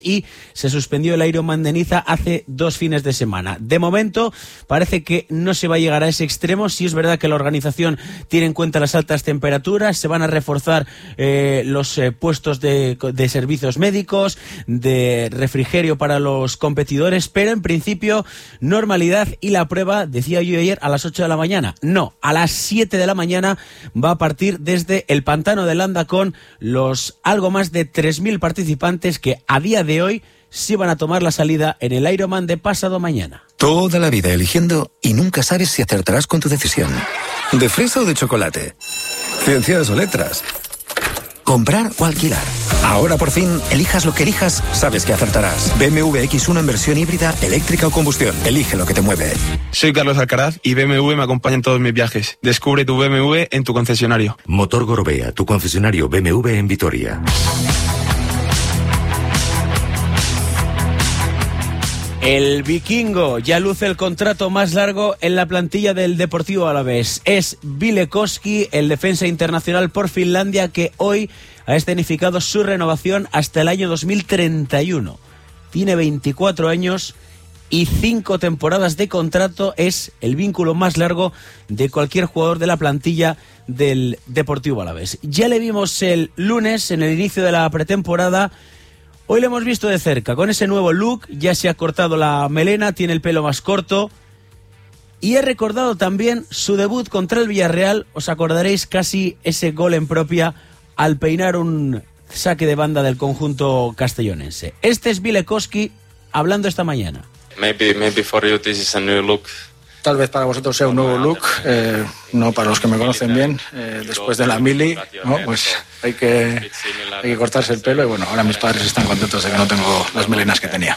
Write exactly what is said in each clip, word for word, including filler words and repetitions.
y se suspendió el Ironman de Niza hace dos fines de semana. De momento parece que no se va a llegar a ese extremo. Sí es verdad que la organización tiene en cuenta las altas temperaturas, se van a reforzar eh, los eh, puestos de, de servicios médicos, de refrigerio para los competidores, pero en principio normalidad, y la prueba, decía yo ayer, a las ocho de la mañana. No, a las siete de la mañana va a partir desde el Pantano de Landa con los algo más de tres mil participantes que a día de de hoy sí van a tomar la salida en el Ironman de pasado mañana. Toda la vida eligiendo y nunca sabes si acertarás con tu decisión. ¿De fresa o de chocolate? ¿Ciencias o letras? ¿Comprar o alquilar? Ahora por fin, elijas lo que elijas, sabes que acertarás. B M W X uno en versión híbrida, eléctrica o combustión. Elige lo que te mueve. Soy Carlos Alcaraz y B M W me acompaña en todos mis viajes. Descubre tu B M W en tu concesionario. Motor Gorbea, tu concesionario B M W en Vitoria. El vikingo ya luce el contrato más largo en la plantilla del Deportivo Alavés. Es Ville Koski, el defensa internacional por Finlandia, que hoy ha escenificado su renovación hasta el año dos mil treinta y uno. Tiene veinticuatro años y cinco temporadas de contrato. Es el vínculo más largo de cualquier jugador de la plantilla del Deportivo Alavés. Ya le vimos el lunes en el inicio de la pretemporada. Hoy lo hemos visto de cerca, con ese nuevo look, ya se ha cortado la melena, tiene el pelo más corto y he recordado también su debut contra el Villarreal. Os acordaréis casi ese gol en propia al peinar un saque de banda del conjunto castellonense. Este es Ville Koski hablando esta mañana. Maybe, maybe for you this is a new look. Tal vez para vosotros sea un nuevo look, eh, no para los que me conocen bien. Eh, después de la mili, ¿no? Pues hay que, hay que cortarse el pelo y bueno, ahora mis padres están contentos de que no tengo las melenas que tenía.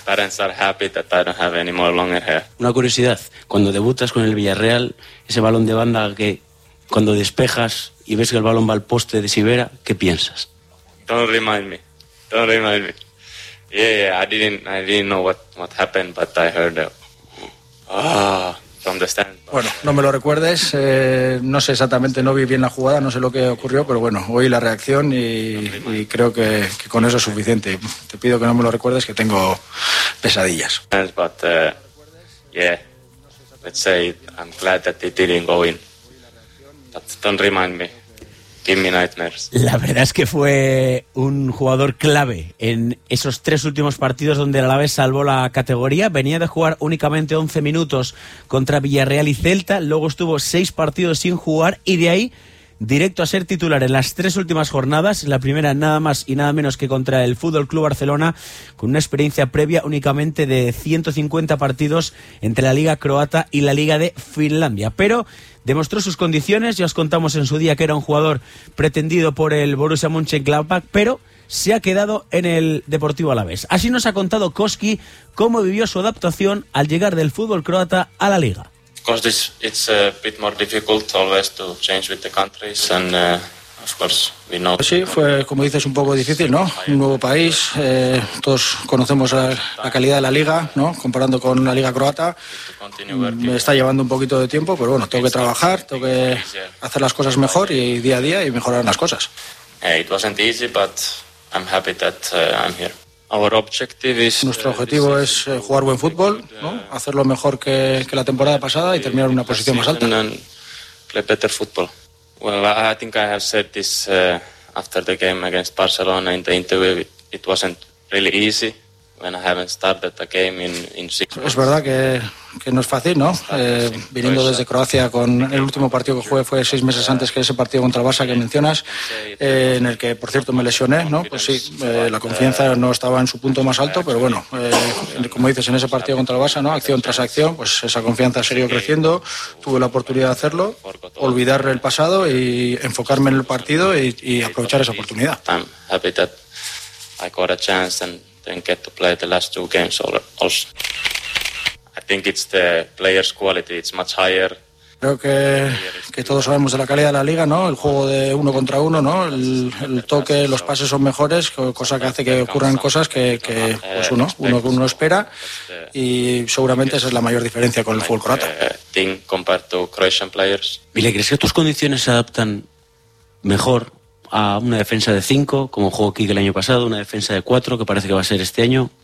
Una curiosidad, cuando debutas con el Villarreal, ese balón de banda que cuando despejas y ves que el balón va al poste de Sivera, ¿qué piensas? Don't remind me, don't remind me. Yeah, yeah, I didn't, I didn't know what, what happened, but I heard that. Ah. Bueno, no me lo recuerdes, eh, no sé exactamente, no vi bien la jugada, no sé lo que ocurrió, pero bueno, oí la reacción y, y creo que, que con eso es suficiente. Te pido que no me lo recuerdes, que tengo pesadillas. But, uh, yeah, let's say I'm glad that it didn't go in. But don't remind me. Give me nightmares. La verdad es que fue un jugador clave en esos tres últimos partidos donde el Alavés salvó la categoría. Venía de jugar únicamente once minutos contra Villarreal y Celta, luego estuvo seis partidos sin jugar y de ahí directo a ser titular en las tres últimas jornadas. La primera nada más y nada menos que contra el F C Barcelona, con una experiencia previa únicamente de ciento cincuenta partidos entre la Liga Croata y la Liga de Finlandia. Pero demostró sus condiciones, ya os contamos en su día que era un jugador pretendido por el Borussia Mönchengladbach, pero se ha quedado en el Deportivo Alavés. Así nos ha contado Koski cómo vivió su adaptación al llegar del fútbol croata a la Liga. Of course, this, it's a bit more difficult always to change with the countries and uh, of course we know. Sí, fue, como dices, un poco difícil, ¿no? Un nuevo país, eh, todos conocemos la, la calidad de la liga, ¿no? Comparando con la liga croata, me está llevando un poquito de tiempo, pero bueno, tengo que trabajar, tengo que hacer las cosas mejor y día a día y mejorar las cosas. Yeah, it wasn't easy, but I'm happy that uh, I'm here. Nuestro objetivo es jugar buen fútbol, ¿no? Hacerlo mejor que, que la temporada pasada y terminar en una posición más alta. Play better football. Well, I think I have said this uh, after the game against Barcelona in the interview. It, it wasn't really easy when I haven't started a game in, in six months. Es verdad que, que no es fácil, ¿no? Eh, viniendo desde Croacia, con el último partido que jugué fue seis meses antes que ese partido contra el Barça que mencionas, eh, en el que, por cierto, me lesioné, ¿no? Pues sí, eh, la confianza no estaba en su punto más alto, pero bueno, eh, como dices, en ese partido contra el Barça, ¿no? Acción tras acción, pues esa confianza ha seguido creciendo, tuve la oportunidad de hacerlo, olvidar el pasado y enfocarme en el partido y, y aprovechar esa oportunidad. I'm happy that I got a chance and then get to play the last two games also. I think it's the players' quality, it's much higher. Creo que, que todos sabemos de la calidad de la liga, ¿no? El juego de uno contra uno, ¿no? El, el toque, los pases son mejores, cosa que hace que ocurran cosas que, que pues uno, uno, uno espera y seguramente esa es la mayor diferencia con el fútbol croata. Ville, ¿crees que tus condiciones se adaptan mejor a una defensa de cinco, como jugó Quique el año pasado, una defensa de cuatro, que parece que va a ser este año,